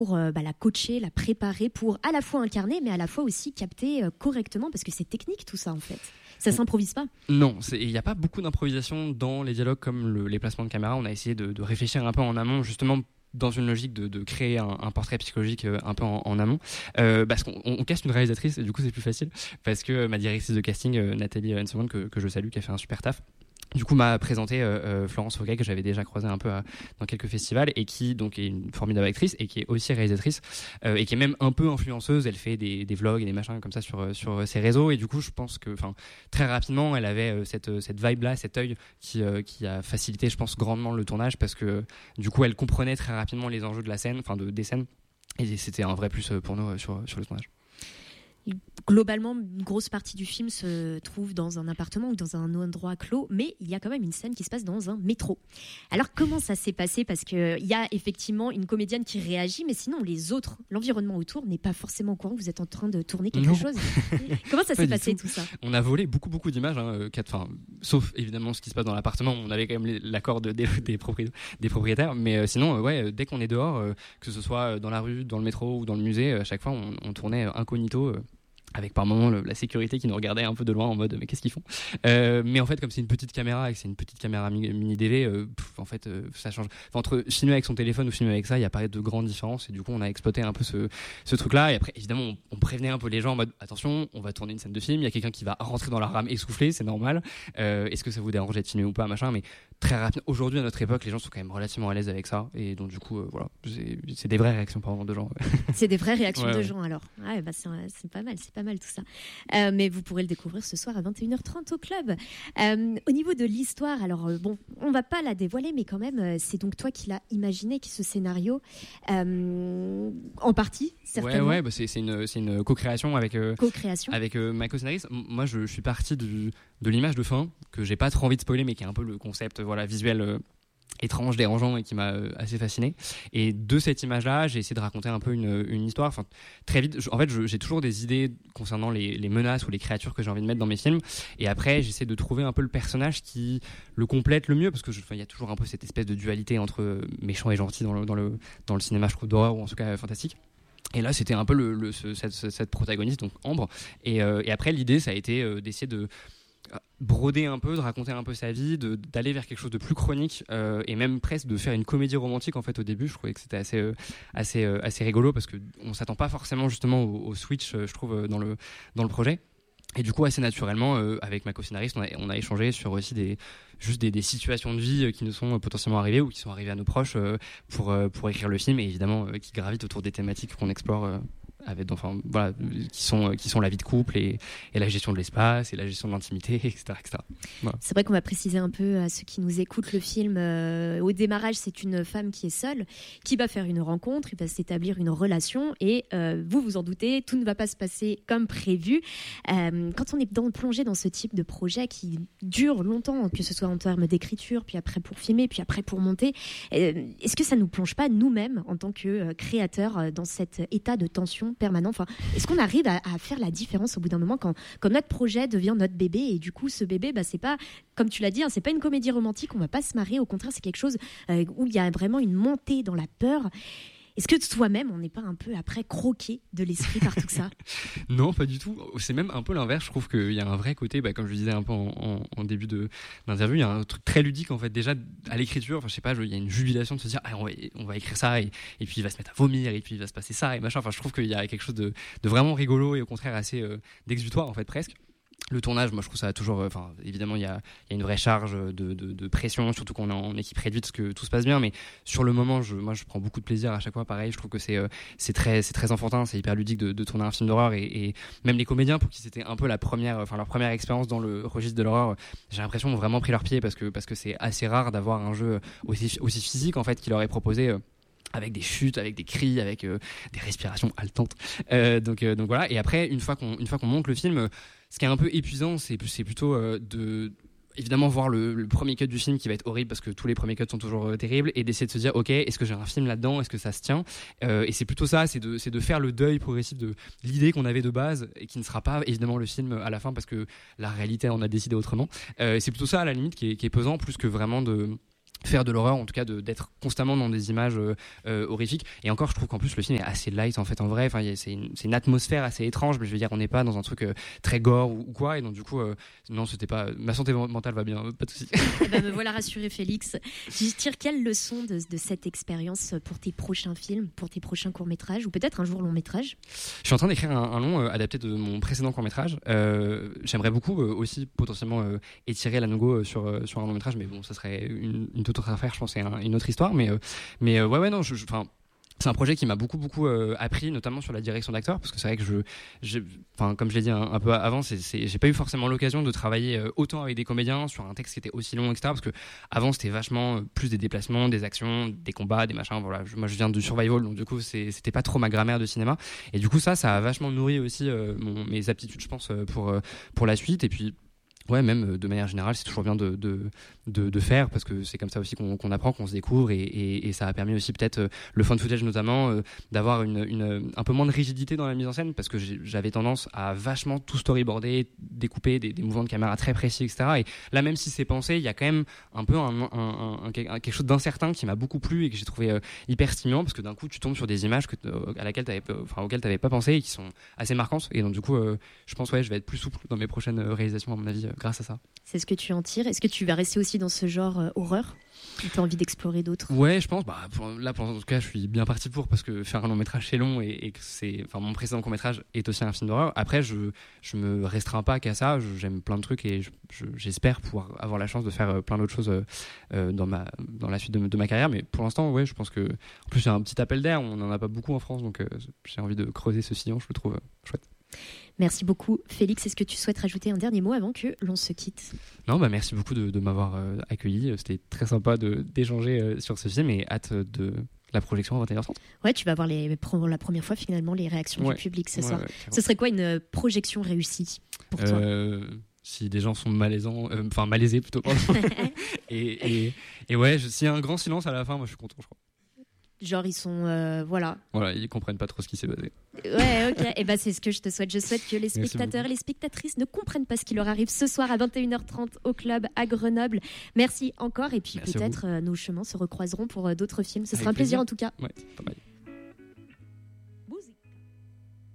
pour la coacher, la préparer pour à la fois incarner, mais à la fois aussi capter correctement, parce que c'est technique tout ça en fait. Ça s'improvise pas. Non, il n'y a pas beaucoup d'improvisation dans les dialogues comme les placements de caméra. On a essayé de réfléchir un peu en amont, justement dans une logique de créer un portrait psychologique un peu en amont, parce qu'on caste une réalisatrice et du coup c'est plus facile, parce que ma directrice de casting, Nathalie Hanselman, que je salue, qui a fait un super taf, du coup m'a présenté Florence Fauquet, que j'avais déjà croisé un peu dans quelques festivals, et qui donc est une formidable actrice et qui est aussi réalisatrice, et qui est même un peu influenceuse. Elle fait des vlogs et des machins comme ça sur ses réseaux, et du coup je pense que très rapidement elle avait cette vibe là, cet œil qui a facilité, je pense, grandement le tournage, parce que du coup elle comprenait très rapidement les enjeux de la scène, des scènes, et c'était un vrai plus pour nous sur le tournage. Globalement, une grosse partie du film se trouve dans un appartement ou dans un endroit clos, mais il y a quand même une scène qui se passe dans un métro. Alors comment ça s'est passé ? Parce qu'il y a effectivement une comédienne qui réagit, mais sinon les autres, l'environnement autour n'est pas forcément au courant que vous êtes en train de tourner quelque chose. Comment ça s'est passé tout ça ? On a volé beaucoup d'images, sauf évidemment ce qui se passe dans l'appartement. On avait quand même l'accord des propriétaires, mais sinon, dès qu'on est dehors, que ce soit dans la rue, dans le métro ou dans le musée, à chaque fois on tournait incognito. Avec par moments la sécurité qui nous regardait un peu de loin en mode mais qu'est-ce qu'ils font, mais en fait comme c'est une petite caméra et que c'est une petite caméra mini DV, ça change, entre filmer avec son téléphone ou filmer avec ça, il n'y a pas de grande différence, et du coup on a exploité un peu ce truc là, et après évidemment on prévenait un peu les gens en mode attention, on va tourner une scène de film, il y a quelqu'un qui va rentrer dans la rame essoufflé, c'est normal, est-ce que ça vous dérange d'être filmé ou pas, machin, mais très rapide. Aujourd'hui à notre époque les gens sont quand même relativement à l'aise avec ça, et donc du coup c'est des vraies réactions par exemple de gens. C'est des vraies réactions de gens alors. C'est pas mal tout ça. Mais vous pourrez le découvrir ce soir à 21h30 au club. Au niveau de l'histoire, alors on va pas la dévoiler, mais quand même, c'est donc toi qui l'as imaginé, ce scénario, en partie, certainement. Ouais, c'est une co-création avec ma co-scénariste. Moi, je suis parti de l'image de fin, que j'ai pas trop envie de spoiler, mais qui est un peu le concept visuel étrange, dérangeant, et qui m'a assez fasciné. Et de cette image-là, j'ai essayé de raconter un peu une histoire. Très vite, j'ai toujours des idées concernant les menaces ou les créatures que j'ai envie de mettre dans mes films. Et après, j'essaie de trouver un peu le personnage qui le complète le mieux, parce que il y a toujours un peu cette espèce de dualité entre méchant et gentil dans le cinéma, je trouve, d'horreur, ou en tout cas fantastique. Et là, c'était un peu cette protagoniste, donc Ambre. Et après, l'idée, ça a été d'essayer de broder un peu, de raconter un peu sa vie, d'aller vers quelque chose de plus chronique, et même presque de faire une comédie romantique en fait. Au début je trouvais que c'était assez rigolo, parce qu'on s'attend pas forcément justement au switch, je trouve, dans le projet. Et du coup, assez naturellement, avec ma co-scénariste, on a échangé sur aussi des situations de vie qui nous sont potentiellement arrivées, ou qui sont arrivées à nos proches, pour écrire le film, et évidemment qui gravitent autour des thématiques qu'on explore qui sont la vie de couple et la gestion de l'espace et la gestion de l'intimité, etc. Voilà. C'est vrai qu'on va préciser un peu à ceux qui nous écoutent le film. Au démarrage, c'est une femme qui est seule, qui va faire une rencontre, il va s'établir une relation, et vous en doutez, tout ne va pas se passer comme prévu. Quand on est plongé dans ce type de projet qui dure longtemps, que ce soit en termes d'écriture, puis après pour filmer, puis après pour monter, est-ce que ça nous plonge pas nous-mêmes en tant que créateurs dans cet état de tension permanent? Est-ce qu'on arrive à faire la différence au bout d'un moment quand notre projet devient notre bébé, et du coup ce bébé, c'est pas, comme tu l'as dit, c'est pas une comédie romantique, on va pas se marrer, au contraire c'est quelque chose où il y a vraiment une montée dans la peur. Est-ce que toi-même, on n'est pas un peu après croqué de l'esprit par tout ça? Non, pas du tout. C'est même un peu l'inverse. Je trouve qu'il y a un vrai côté, comme je disais un peu en début d'interview, il y a un truc très ludique en fait. Déjà à l'écriture, je sais pas, il y a une jubilation de se dire on va écrire ça, et puis il va se mettre à vomir, et puis il va se passer ça et machin. Je trouve qu'il y a quelque chose de vraiment rigolo, et au contraire assez d'exutoire en fait, presque. Le tournage, moi je trouve ça toujours, évidemment il y a une vraie charge de pression, surtout qu'on est en équipe réduite, parce que tout se passe bien, mais sur le moment moi je prends beaucoup de plaisir à chaque fois. Pareil, je trouve que c'est très enfantin, c'est hyper ludique de tourner un film d'horreur, et même les comédiens, pour qui c'était un peu leur première expérience dans le registre de l'horreur, j'ai l'impression qu'ils ont vraiment pris leur pied, parce que c'est assez rare d'avoir un jeu aussi physique en fait, qui leur est proposé, avec des chutes, avec des cris, avec des respirations haletantes. Donc voilà. Et après, une fois qu'on monte le film, ce qui est un peu épuisant, c'est plutôt de évidemment voir le premier cut du film, qui va être horrible, parce que tous les premiers cuts sont toujours terribles, et d'essayer de se dire ok, est-ce que j'ai un film là-dedans, est-ce que ça se tient, et c'est plutôt ça, c'est de faire le deuil progressif de l'idée qu'on avait de base, et qui ne sera pas évidemment le film à la fin, parce que la réalité en a décidé autrement. C'est plutôt ça à la limite qui est pesant, plus que vraiment faire de l'horreur, en tout cas d'être constamment dans des images horrifiques. Et encore, je trouve qu'en plus le film est assez light en fait, en vrai. Enfin, c'est une atmosphère assez étrange, mais je veux dire, on n'est pas dans un truc très gore ou quoi. Et donc du coup, non, c'était pas. Ma santé mentale va bien, pas de souci. Me voilà rassuré, Félix. Tu tires quelle leçon de cette expérience pour tes prochains films, pour tes prochains courts-métrages, ou peut-être un jour long-métrage? Je suis en train d'écrire un long adapté de mon précédent court-métrage. J'aimerais beaucoup aussi potentiellement étirer la Nogo sur un long-métrage, mais bon, ça serait une toute autre affaire, je pense, c'est une autre histoire, mais ouais, non, c'est un projet qui m'a beaucoup appris, notamment sur la direction d'acteur, parce que c'est vrai que comme je l'ai dit un peu avant, j'ai pas eu forcément l'occasion de travailler autant avec des comédiens sur un texte qui était aussi long, etc. Parce que avant c'était vachement plus des déplacements, des actions, des combats, des machins. Voilà, moi je viens du survival, donc du coup c'était pas trop ma grammaire de cinéma. Et du coup ça a vachement nourri aussi mes aptitudes, je pense, pour la suite. Et puis ouais, même de manière générale, c'est toujours bien de faire, parce que c'est comme ça aussi qu'on apprend, qu'on se découvre, et ça a permis aussi peut-être le found footage notamment d'avoir un peu moins de rigidité dans la mise en scène, parce que j'avais tendance à vachement tout storyboarder, découper des mouvements de caméra très précis, etc. Et là, même si c'est pensé, il y a quand même un peu quelque chose d'incertain qui m'a beaucoup plu et que j'ai trouvé hyper stimulant, parce que d'un coup tu tombes sur des images auxquelles t'avais pas pensé et qui sont assez marquantes. Et donc du coup je pense je vais être plus souple dans mes prochaines réalisations, à mon avis, grâce à ça. C'est ce que tu en tires. Est-ce que tu vas rester aussi dans ce genre horreur, ou tu as envie d'explorer d'autres? Ouais, je pense. En tout cas, je suis bien parti parce que faire un long métrage c'est long, et que mon précédent court métrage est aussi un film d'horreur. Après, je me restreins pas qu'à ça. J'aime plein de trucs, et j'espère pouvoir avoir la chance de faire plein d'autres choses dans la suite de ma carrière. Mais pour l'instant, ouais, je pense que en plus il y a un petit appel d'air. On n'en a pas beaucoup en France, donc j'ai envie de creuser ce sillon. Je le trouve chouette. Merci beaucoup, Félix. Est-ce que tu souhaites rajouter un dernier mot avant que l'on se quitte? Non, merci beaucoup de m'avoir accueilli. C'était très sympa d'échanger sur ce film, et hâte de la projection à 21h30. Ouais, tu vas voir pour la première fois finalement les réactions du public ce soir. Ce serait quoi une projection réussie pour toi? Si des gens sont malaisés plutôt. et ouais, s'il y a un grand silence à la fin, moi je suis content, je crois. Genre ils sont voilà, ils comprennent pas trop ce qui s'est passé. Ouais, ok. Et c'est ce que je te souhaite. Je souhaite que les spectateurs et les spectatrices ne comprennent pas ce qui leur arrive ce soir à 21h30 au club à Grenoble. Merci encore, et puis peut-être nos chemins se recroiseront pour d'autres films. Ce sera un plaisir en tout cas. Ouais, pas mal.